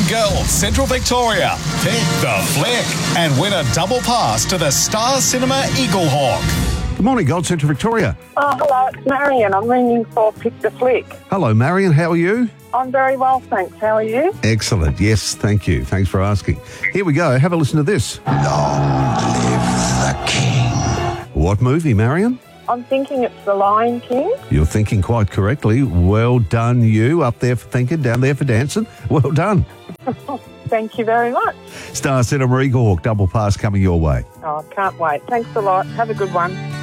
Girls Central Victoria. Pick the flick and win a double pass to the Star Cinema Eaglehawk. Good morning, Gold Central Victoria. Oh, hello, it's Marion. I'm ringing for Pick the Flick. Hello, Marion. How are you? I'm very well, thanks. How are you? Excellent. Yes, thank you. Thanks for asking. Here we go. Have a listen to this. Long live the king. What movie, Marion? I'm thinking it's The Lion King. You're thinking quite correctly. Well done, you. Up there for thinking, down there for dancing. Well done. Thank you very much. Star Cinema Eaglehawk double pass coming your way. Oh, I can't wait. Thanks a lot. Have a good one.